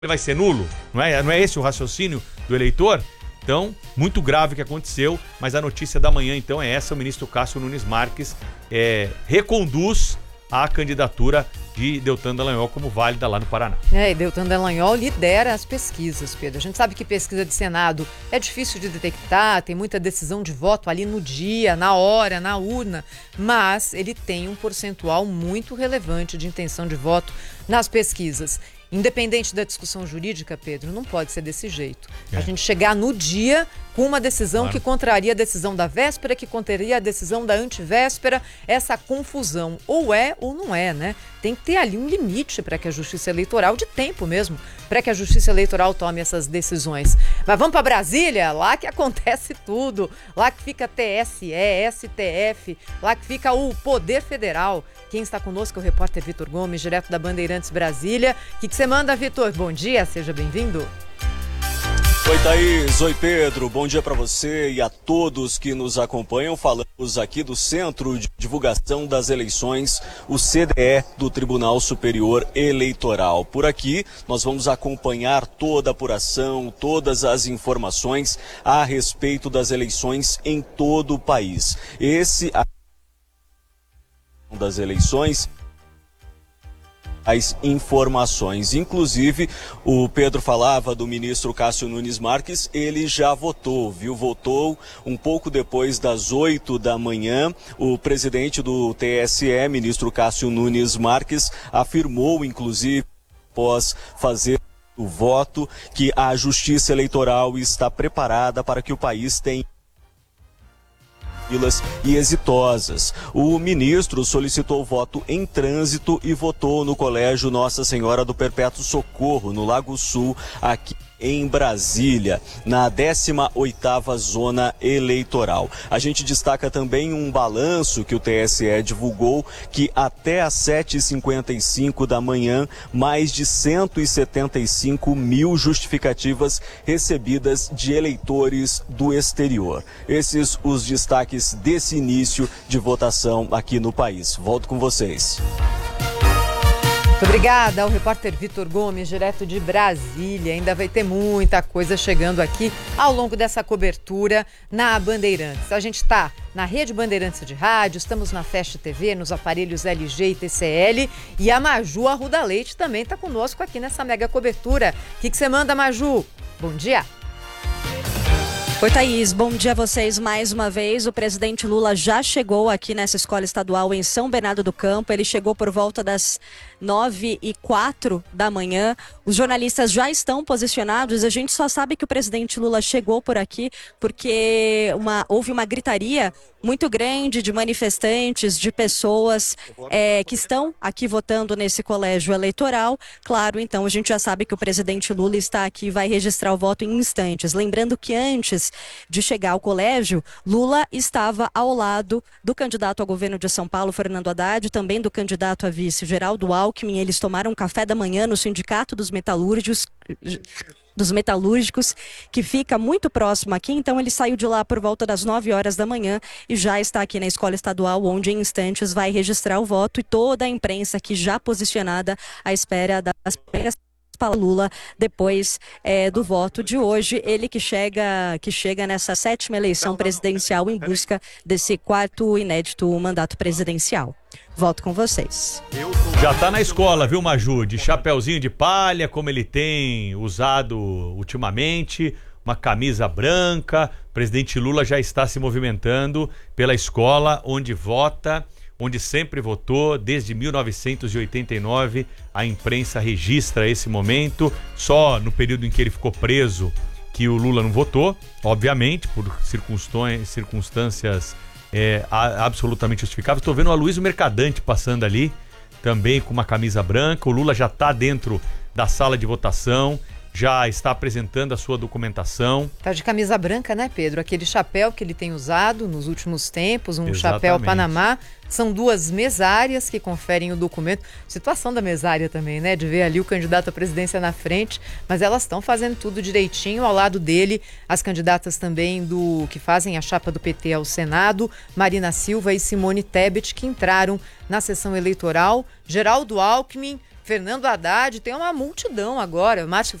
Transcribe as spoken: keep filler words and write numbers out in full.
vai ser nulo? Não é, não é esse o raciocínio do eleitor? Então, muito grave o que aconteceu, mas a notícia da manhã, então, é essa: o ministro Cássio Nunes Marques é, reconduz a candidatura de Deltan Dallagnol como válida lá no Paraná. É, e Deltan Dallagnol lidera as pesquisas, Pedro. A gente sabe que pesquisa de Senado é difícil de detectar, tem muita decisão de voto ali no dia, na hora, na urna, mas ele tem um percentual muito relevante de intenção de voto nas pesquisas. Independente da discussão jurídica, Pedro, não pode ser desse jeito. É. A gente chegar no dia com uma decisão claro. que contraria a decisão da véspera, que contraria a decisão da antivéspera, essa confusão. Ou é ou não é, né? Tem que ter ali um limite para que a Justiça Eleitoral, de tempo mesmo, para que a Justiça Eleitoral tome essas decisões. Mas vamos para Brasília? Lá que acontece tudo. Lá que fica T S E, S T F, lá que fica o Poder Federal. Quem está conosco é o repórter Vitor Gomes, direto da Bandeirantes Brasília. O que, que você manda, Vitor? Bom dia, seja bem-vindo. Oi, Thaís. Oi, Pedro. Bom dia para você e a todos que nos acompanham. Falamos aqui do Centro de Divulgação das Eleições, o C D E do Tribunal Superior Eleitoral. Por aqui, nós vamos acompanhar toda a apuração, todas as informações a respeito das eleições em todo o país. Esse das eleições, as informações. Inclusive, o Pedro falava do ministro Cássio Nunes Marques, ele já votou, viu? Votou um pouco depois das oito da manhã. O presidente do T S E, ministro Cássio Nunes Marques, afirmou, inclusive, após fazer o voto, que a Justiça Eleitoral está preparada para que o país tenha e exitosas. O ministro solicitou voto em trânsito e votou no Colégio Nossa Senhora do Perpétuo Socorro, no Lago Sul, aqui em Brasília, na décima oitava zona eleitoral. A gente destaca também um balanço que o T S E divulgou, que até às sete e cinquenta e cinco da manhã, mais de cento e setenta e cinco mil justificativas recebidas de eleitores do exterior. Esses os destaques desse início de votação aqui no país. Volto com vocês. Muito obrigada ao repórter Vitor Gomes, direto de Brasília. Ainda vai ter muita coisa chegando aqui ao longo dessa cobertura na Bandeirantes. A gente está na Rede Bandeirantes de Rádio, estamos na Fast T V, nos aparelhos L G e T C L, e a Maju Arruda Leite também está conosco aqui nessa mega cobertura. O que, que você manda, Maju? Bom dia! Oi, Thaís. Bom dia a vocês mais uma vez. O presidente Lula já chegou aqui nessa escola estadual em São Bernardo do Campo. Ele chegou por volta das nove e quatro da manhã. Os jornalistas já estão posicionados. A gente só sabe que o presidente Lula chegou por aqui porque uma, houve uma gritaria muito grande de manifestantes, de pessoas é, que estão aqui votando nesse colégio eleitoral. Claro, então a gente já sabe que o presidente Lula está aqui e vai registrar o voto em instantes. Lembrando que antes de chegar ao colégio, Lula estava ao lado do candidato ao governo de São Paulo, Fernando Haddad, também do candidato a vice, Geraldo Alckmin. Eles tomaram café da manhã no Sindicato dos Metalúrgicos, dos metalúrgicos, que fica muito próximo aqui. Então ele saiu de lá por volta das nove horas da manhã e já está aqui na escola estadual, onde em instantes vai registrar o voto, e toda a imprensa aqui já posicionada à espera das primeiras para Lula depois é, do voto de hoje. Ele que chega, que chega nessa sétima eleição presidencial em busca desse quarto inédito mandato presidencial. Volto com vocês. Já tá na escola, viu, Maju? De chapeuzinho de palha, como ele tem usado ultimamente, uma camisa branca. O presidente Lula já está se movimentando pela escola onde vota, onde sempre votou, desde mil novecentos e oitenta e nove, a imprensa registra esse momento. Só no período em que ele ficou preso que o Lula não votou, obviamente, por circunstâncias é, absolutamente justificáveis. Estou vendo o Aloysio Mercadante passando ali, também com uma camisa branca. O Lula já está dentro da sala de votação, já está apresentando a sua documentação. Tá de camisa branca, né, Pedro? Aquele chapéu que ele tem usado nos últimos tempos, um Exatamente. Chapéu Panamá. São duas mesárias que conferem o documento. Situação da mesária também, né? De ver ali o candidato à presidência na frente, mas elas estão fazendo tudo direitinho. Ao lado dele, as candidatas também do que fazem a chapa do P T ao Senado, Marina Silva e Simone Tebet, que entraram na sessão eleitoral. Geraldo Alckmin Fernando Haddad tem uma multidão agora. Márcio